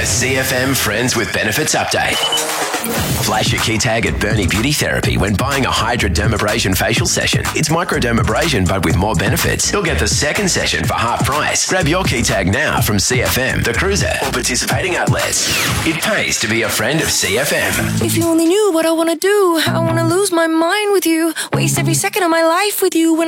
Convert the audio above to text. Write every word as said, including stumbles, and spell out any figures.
A C F M Friends with Benefits update. Flash your key tag at Bernie Beauty Therapy when buying a hydrodermabrasion facial session. It's microdermabrasion but with more benefits. You'll get the second session for half price. Grab your key tag now from C F M, The Cruiser, or participating outlets. It pays to be a friend of C F M. If you only knew what I want to do, I want to lose my mind with you, waste every second of my life with you. When